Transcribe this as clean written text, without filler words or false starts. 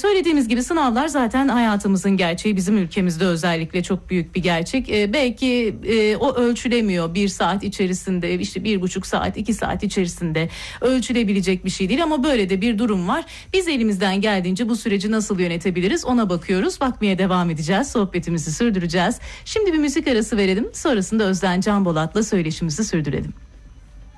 Söylediğimiz gibi sınavlar zaten hayatımızın gerçeği, bizim ülkemizde özellikle çok büyük bir gerçek. Belki o ölçülemiyor bir saat içerisinde, işte 1,5 saat 2 saat içerisinde ölçülebilecek bir şey değil ama böyle de bir durum var. Biz elimizden geldiğince bu süreci nasıl yönetebiliriz ona bakıyoruz, bakmaya devam edeceğiz, sohbetimizi sürdüreceğiz. Şimdi bir müzik arası verelim, sonrasında Özden Can Bolat'la söyleşimizi sürdürelim.